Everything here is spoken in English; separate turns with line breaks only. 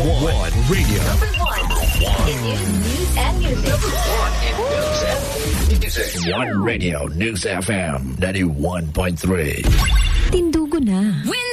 one radio.
Number one in news and music.
One radio, News FM 91.3.
Tindugo na.